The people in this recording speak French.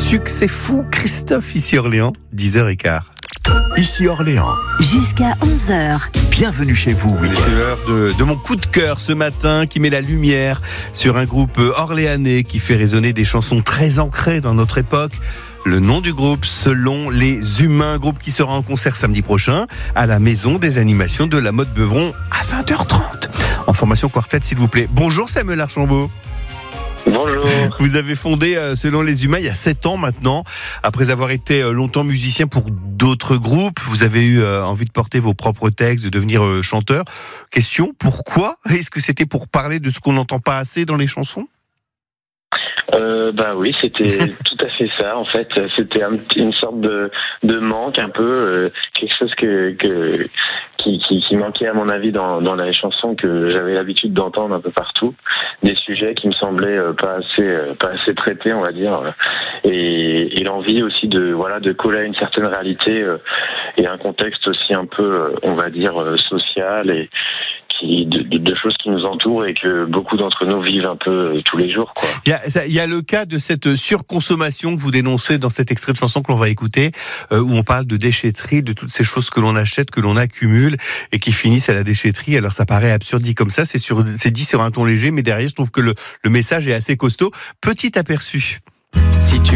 Succès fou, Christophe, ici Orléans, 10h15. Ici Orléans. Jusqu'à 11h. Bienvenue chez vous. C'est l'heure de mon coup de cœur ce matin qui met la lumière sur un groupe orléanais qui fait résonner des chansons très ancrées dans notre époque. Le nom du groupe, Selon les Humains, groupe qui sera en concert samedi prochain à la Maison des Animations de la Motte Beuvron à 20h30. En formation quartet, s'il vous plaît. Bonjour Samuel Archambault. Bonjour. Vous avez fondé Selon les Humains il y a 7 ans maintenant. Après avoir été longtemps musicien pour d'autres groupes, vous avez eu envie de porter vos propres textes, de devenir chanteur. Question, pourquoi ? Est-ce que c'était pour parler de ce qu'on n'entend pas assez dans les chansons ? Bah oui, c'était tout à fait ça. En fait, c'était une sorte de manque, un peu quelque chose qui manquait à mon avis dans les chansons que j'avais l'habitude d'entendre un peu partout, des sujets qui me semblaient pas assez traités, on va dire, et l'envie aussi de coller à une certaine réalité et un contexte aussi un peu, on va dire, social et de choses qui nous entourent et que beaucoup d'entre nous vivent un peu tous les jours, quoi. Il y a le cas de cette surconsommation que vous dénoncez dans cet extrait de chanson que l'on va écouter, où on parle de déchetterie, de toutes ces choses que l'on achète, que l'on accumule et qui finissent à la déchetterie. Alors ça paraît absurde dit comme ça, c'est dit sur un ton léger, mais derrière je trouve que le message est assez costaud. Petit aperçu. Si tu